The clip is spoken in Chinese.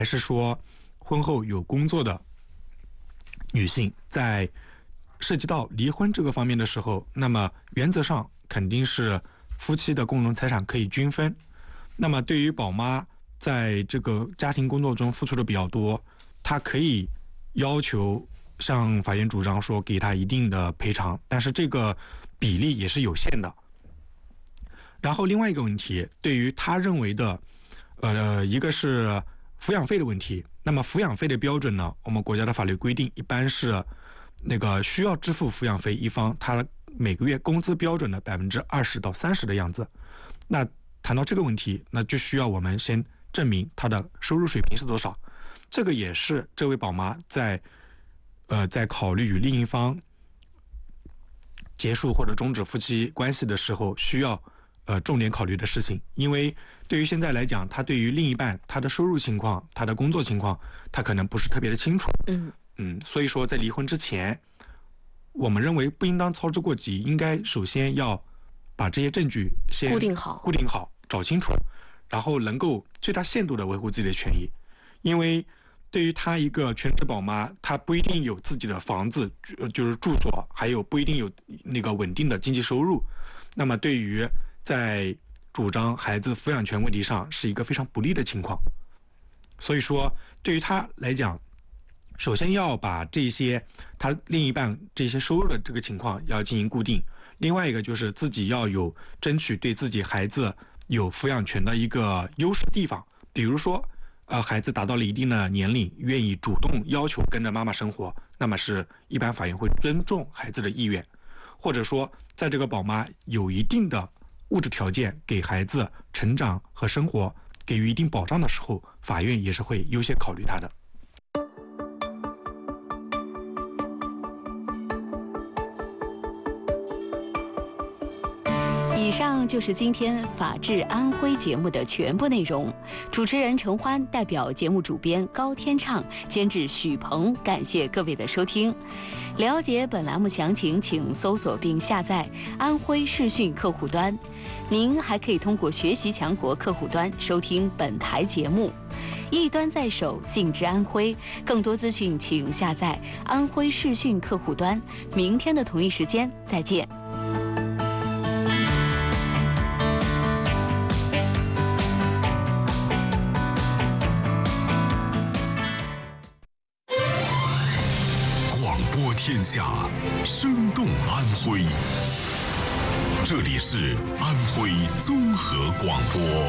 还是说婚后有工作的女性，在涉及到离婚这个方面的时候，那么原则上肯定是夫妻的共同财产可以均分。那么对于宝妈在这个家庭工作中付出的比较多，她可以要求向法院主张说给她一定的赔偿，但是这个比例也是有限的。然后另外一个问题，对于他认为的一个是抚养费的问题。那么抚养费的标准呢，我们国家的法律规定一般是那个需要支付抚养费一方他每个月工资标准的20%到30%的样子。那谈到这个问题，那就需要我们先证明他的收入水平是多少。这个也是这位宝妈在考虑与另一方结束或者终止夫妻关系的时候需要重点考虑的事情。因为对于现在来讲，他对于另一半他的收入情况、他的工作情况，他可能不是特别的清楚。所以说在离婚之前，我们认为不应当操之过急，应该首先要把这些证据先固定好，找清楚，然后能够最大限度的维护自己的权益。因为对于她一个全职宝妈，她不一定有自己的房子，就是住所，还有不一定有那个稳定的经济收入。那么对于在主张孩子抚养权问题上是一个非常不利的情况。所以说对于她来讲，首先要把这些她另一半这些收入的这个情况要进行固定。另外一个就是自己要有争取对自己孩子有抚养权的一个优势地方。比如说孩子达到了一定的年龄，愿意主动要求跟着妈妈生活，那么是一般法院会尊重孩子的意愿。或者说在这个宝妈有一定的物质条件，给孩子成长和生活给予一定保障的时候，法院也是会优先考虑他的。 以上就是今天法治安徽节目的全部内容。主持人陈欢代表节目主编高天畅、监制许鹏，感谢各位的收听。了解本栏目详情，请搜索并下载安徽视讯客户端。您还可以通过学习强国客户端收听本台节目。一端在手，尽知安徽。更多资讯请下载安徽视讯客户端。明天的同一时间再见。 天下，生动安徽。这里是安徽综合广播。